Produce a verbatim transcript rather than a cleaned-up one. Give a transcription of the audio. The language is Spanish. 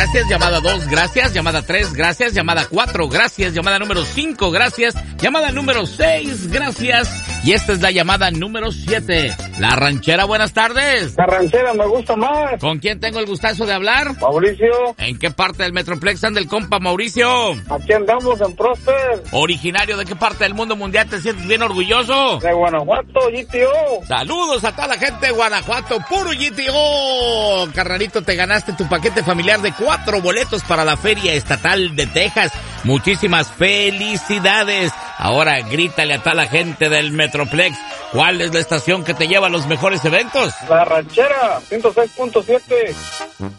gracias. Llamada dos, gracias. Llamada tres, gracias. Llamada cuatro, gracias. Llamada número cinco, gracias. Llamada número seis, gracias. Y esta es la llamada número siete. La ranchera, buenas tardes. La ranchera me gusta más. ¿Con quién tengo el gustazo de hablar? Mauricio. ¿En qué parte del Metroplex anda el compa Mauricio? Aquí andamos en Prosper. ¿Originario de qué parte del mundo mundial te sientes bien orgulloso? De Guanajuato, G T O. Saludos a toda la gente de Guanajuato, puro G T O. Carnalito, te ganaste tu paquete familiar de cuatro boletos para la Feria Estatal de Texas. Muchísimas felicidades. Ahora grítale a toda la gente del Metroplex, ¿cuál es la estación que te lleva a los mejores eventos? La ranchera, ciento seis punto siete.